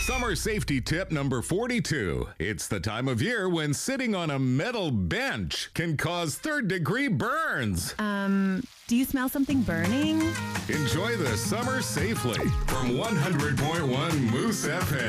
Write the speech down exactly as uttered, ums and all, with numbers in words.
Summer safety tip number forty-two. It's the time of year when sitting on a metal bench can cause third degree burns. Um, do you smell something burning? Enjoy the summer safely from one hundred point one Moose F M.